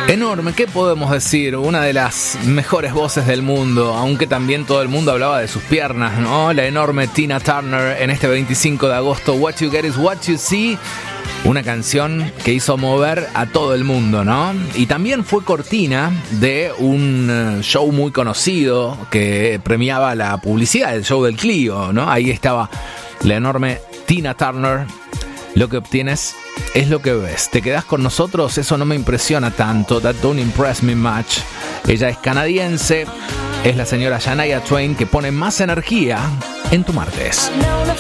Enorme, ¿qué podemos decir? Una de las mejores voces del mundo, aunque también todo el mundo hablaba de sus piernas, ¿no? La enorme Tina Turner en este 25 de agosto, What You Get Is What You See, una canción que hizo mover a todo el mundo, ¿no? Y también fue cortina de un show muy conocido que premiaba la publicidad, el show del Clio, ¿no? Ahí estaba la enorme Tina Turner. Lo que obtienes es lo que ves. ¿Te quedás con nosotros? Eso no me impresiona tanto. That don't impress me much. Ella es canadiense. Es la señora Shania Twain, que pone más energía en tu martes.